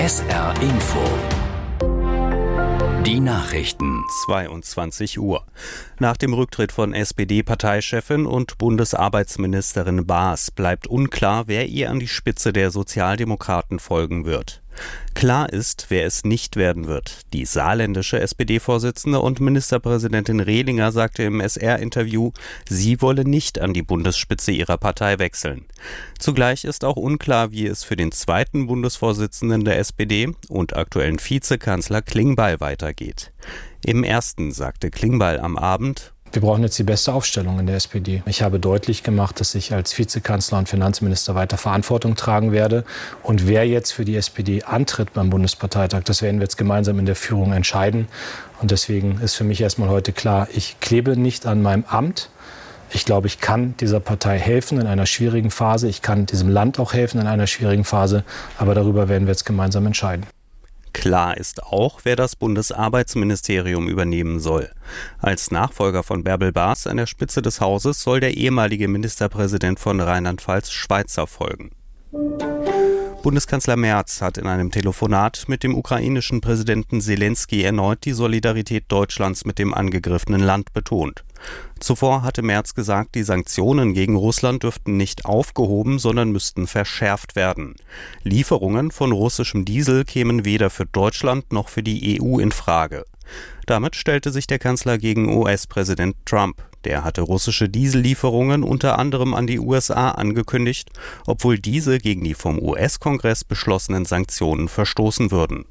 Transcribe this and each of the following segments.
SR Info. Die Nachrichten. 22 Uhr. Nach dem Rücktritt von SPD-Parteichefin und Bundesarbeitsministerin Baas bleibt unklar, wer ihr an die Spitze der Sozialdemokraten folgen wird. Klar ist, wer es nicht werden wird. Die saarländische SPD-Vorsitzende und Ministerpräsidentin Rehlinger sagte im SR-Interview, sie wolle nicht an die Bundesspitze ihrer Partei wechseln. Zugleich ist auch unklar, wie es für den zweiten Bundesvorsitzenden der SPD und aktuellen Vizekanzler Klingbeil weitergeht. Im ersten sagte Klingbeil am Abend: Wir brauchen jetzt die beste Aufstellung in der SPD. Ich habe deutlich gemacht, dass ich als Vizekanzler und Finanzminister weiter Verantwortung tragen werde. Und wer jetzt für die SPD antritt beim Bundesparteitag, das werden wir jetzt gemeinsam in der Führung entscheiden. Und deswegen ist für mich erstmal heute klar, ich klebe nicht an meinem Amt. Ich glaube, ich kann dieser Partei helfen in einer schwierigen Phase. Ich kann diesem Land auch helfen in einer schwierigen Phase. Aber darüber werden wir jetzt gemeinsam entscheiden. Klar ist auch, wer das Bundesarbeitsministerium übernehmen soll. Als Nachfolger von Bärbel Baas an der Spitze des Hauses soll der ehemalige Ministerpräsident von Rheinland-Pfalz Schweizer folgen. Bundeskanzler Merz hat in einem Telefonat mit dem ukrainischen Präsidenten Selenskyj erneut die Solidarität Deutschlands mit dem angegriffenen Land betont. Zuvor hatte Merz gesagt, die Sanktionen gegen Russland dürften nicht aufgehoben, sondern müssten verschärft werden. Lieferungen von russischem Diesel kämen weder für Deutschland noch für die EU in Frage. Damit stellte sich der Kanzler gegen US-Präsident Trump. Der hatte russische Diesellieferungen unter anderem an die USA angekündigt, obwohl diese gegen die vom US-Kongress beschlossenen Sanktionen verstoßen würden.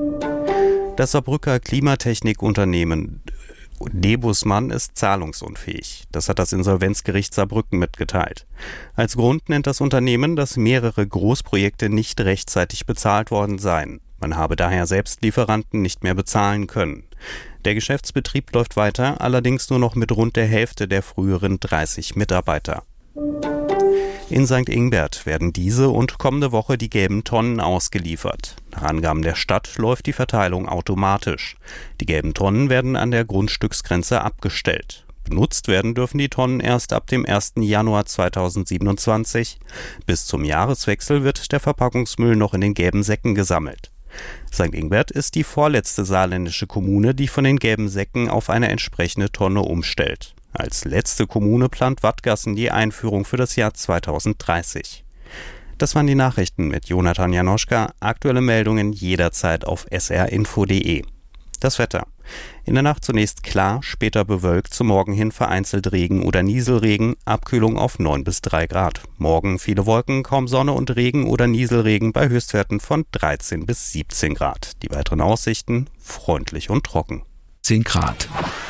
Das Saarbrücker Klimatechnikunternehmen Debusmann ist zahlungsunfähig. Das hat das Insolvenzgericht Saarbrücken mitgeteilt. Als Grund nennt das Unternehmen, dass mehrere Großprojekte nicht rechtzeitig bezahlt worden seien. Man habe daher selbst Lieferanten nicht mehr bezahlen können. Der Geschäftsbetrieb läuft weiter, allerdings nur noch mit rund der Hälfte der früheren 30 Mitarbeiter. In St. Ingbert werden diese und kommende Woche die gelben Tonnen ausgeliefert. Nach Angaben der Stadt läuft die Verteilung automatisch. Die gelben Tonnen werden an der Grundstücksgrenze abgestellt. Benutzt werden dürfen die Tonnen erst ab dem 1. Januar 2027. Bis zum Jahreswechsel wird der Verpackungsmüll noch in den gelben Säcken gesammelt. St. Ingbert ist die vorletzte saarländische Kommune, die von den gelben Säcken auf eine entsprechende Tonne umstellt. Als letzte Kommune plant Wattgassen die Einführung für das Jahr 2030. Das waren die Nachrichten mit Jonathan Janoschka. Aktuelle Meldungen jederzeit auf srinfo.de. Das Wetter. In der Nacht zunächst klar, später bewölkt, zum Morgen hin vereinzelt Regen oder Nieselregen, Abkühlung auf 9 bis 3 Grad. Morgen viele Wolken, kaum Sonne und Regen oder Nieselregen bei Höchstwerten von 13 bis 17 Grad. Die weiteren Aussichten freundlich und trocken. 10 Grad.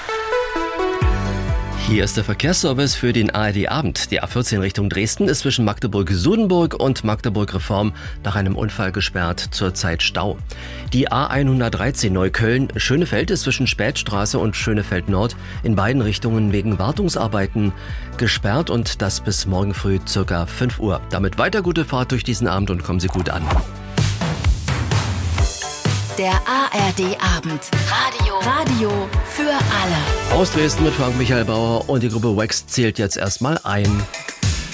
Hier ist der Verkehrsservice für den ARD-Abend. Die A14 Richtung Dresden ist zwischen Magdeburg-Sudenburg und Magdeburg-Reform nach einem Unfall gesperrt, zurzeit Stau. Die A113 Neukölln-Schönefeld ist zwischen Spätstraße und Schönefeld Nord in beiden Richtungen wegen Wartungsarbeiten gesperrt und das bis morgen früh ca. 5 Uhr. Damit weiter gute Fahrt durch diesen Abend und kommen Sie gut an. Der ARD-Abend. Radio für alle. Aus Dresden mit Frank Michael Bauer und die Gruppe Wax zählt jetzt erstmal ein.